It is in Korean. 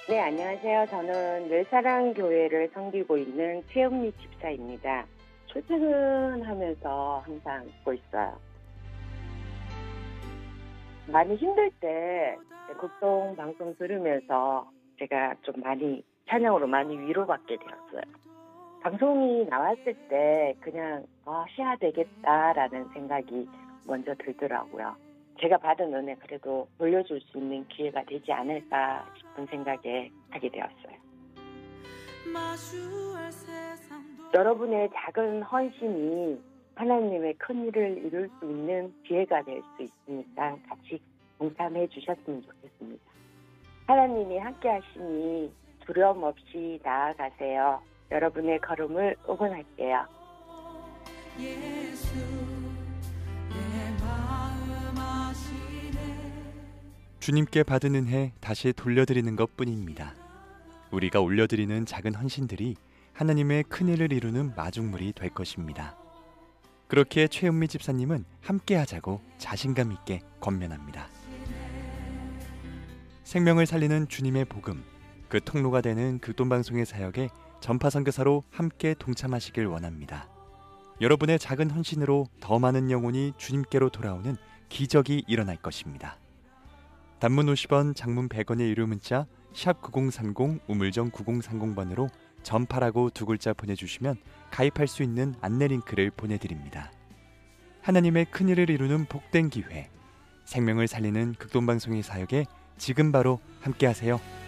네, 안녕하세요. 저는 늘사랑교회를 섬기고 있는 최은미 집사입니다. 출퇴근하면서 항상 듣고 있어요. 많이 힘들 때 극동 방송 들으면서 제가 좀 많이 찬양으로 많이 위로받게 되었어요. 방송이 나왔을 때 그냥 해야 되겠다라는 생각이 먼저 들더라고요. 제가 받은 은혜 그래도 돌려줄 수 있는 기회가 되지 않을까 싶은 생각에 하게 되었어요. 여러분의 작은 헌신이 하나님의 큰 일을 이룰 수 있는 기회가 될 수 있으니까 같이 동참해 주셨으면 좋겠습니다. 하나님이 함께 하시니 두려움 없이 나아가세요. 여러분의 걸음을 응원할게요. 주님께 받은 은혜 다시 돌려드리는 것뿐입니다. 우리가 올려드리는 작은 헌신들이 하나님의 큰 일을 이루는 마중물이 될 것입니다. 그렇게 최은미 집사님은 함께 하자고 자신감 있게 권면합니다. 생명을 살리는 주님의 복음, 그 통로가 되는 극동방송의 사역에 전파 선교사로 함께 동참하시길 원합니다. 여러분의 작은 헌신으로 더 많은 영혼이 주님께로 돌아오는 기적이 일어날 것입니다. 단문 50원, 장문 100원의 유료 문자 샵 9030 우물정 9030번으로 전파라고 두 글자 보내주시면 가입할 수 있는 안내 링크를 보내드립니다. 하나님의 큰일을 이루는 복된 기회, 생명을 살리는 극동방송의 사역에 지금 바로 함께하세요.